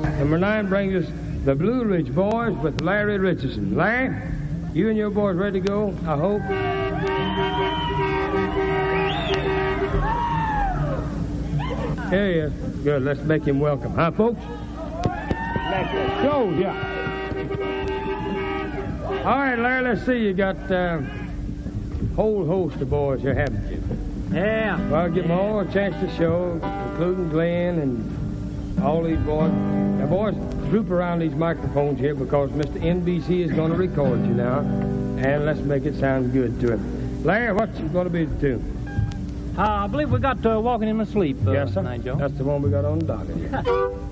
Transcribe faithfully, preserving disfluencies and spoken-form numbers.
Number nine brings us the Blue Ridge Boys with Larry Richardson. Larry, you and your boys ready to go, I hope? Here he is. Good, let's make him welcome. Huh, folks? Make the show, yeah. All right, Larry, let's see. You got a uh, whole host of boys here, haven't you? Yeah. Well, give them all a chance to show, including Glenn and all these boys. Now, boys, group around these microphones here because Mister N B C is going to record you now, and let's make it sound good to him. Larry, what's going to be the tune? Uh, I believe we got uh, Walking in My Sleep uh, yes, sir. tonight, Joe. That's the one we got on the docket here.